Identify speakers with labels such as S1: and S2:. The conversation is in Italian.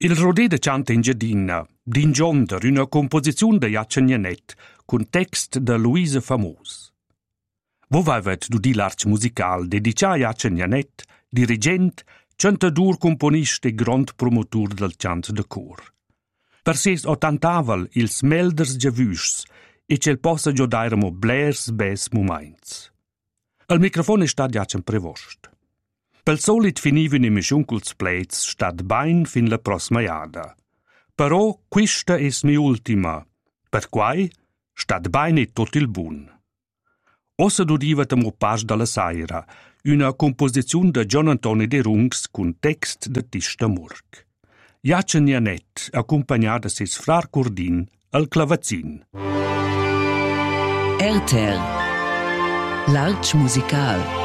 S1: Il rodè de Chanta Engiadina, d'in gionder, una composizione de Jachen Janet, con text de Luisa Famous. Vo vaivet d'udi l'arch musical dedica a Jachen Janet, dirigent, chantadur, componist e grand promotur del chant de cor. Per ses ottantavel ils melders giavüschs e c'el possa giodairemo blers bes moments. Al microfon è stat Jachen Prevost. Pel solit finiva un'emission culs plets stat bain fin la prossima jada. Però quista es mi ultima, per quai stat bain e tot il bun. Ossa d'udiva tamo pas dalla saira, una composizione de John Antoni de Rungs con text de Tista Murk. Jachen Janet, accompagnada ses frar Curdin al clavazin.
S2: RTR, l'arch musical.